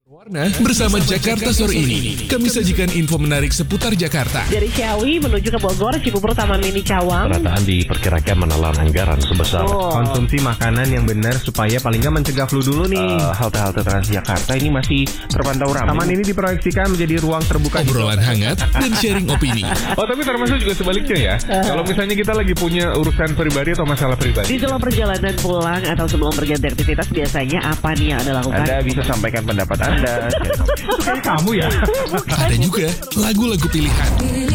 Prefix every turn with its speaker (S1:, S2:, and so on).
S1: Warna bersama Jakarta Sore ini, kami sajikan info menarik seputar Jakarta.
S2: Dari Ciawi menuju ke Bogor, Cibubur, Taman Mini Cawang.
S3: Penataan diperkirakan menelan anggaran sebesar
S4: Konsumsi makanan yang benar supaya paling nggak mencegah flu dulu nih.
S3: halte-halte Transjakarta ini masih terpantau ramai.
S4: Taman ini diproyeksikan menjadi ruang terbuka
S1: Obrolan hangat dan sharing opini.
S5: Oh, tapi termasuk juga sebaliknya ya. Kalau misalnya kita lagi punya urusan pribadi atau masalah pribadi.
S2: Di dalam perjalanan pulang atau sebelum berganti aktivitas, biasanya apa nih yang Anda lakukan?
S3: Anda bisa sampaikan pendapat Anda.
S4: kamu ya.
S1: Ada juga lagu-lagu pilihan.